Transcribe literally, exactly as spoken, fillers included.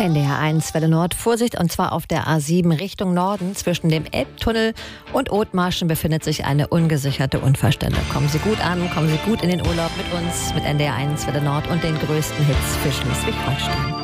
N D R eins Welle Nord, Vorsicht, und zwar auf der A sieben Richtung Norden. Zwischen dem Elbtunnel und Othmarschen befindet sich eine ungesicherte Unfallstelle. Kommen Sie gut an, kommen Sie gut in den Urlaub mit uns, mit N D R eins Welle Nord und den größten Hits für Schleswig-Holstein.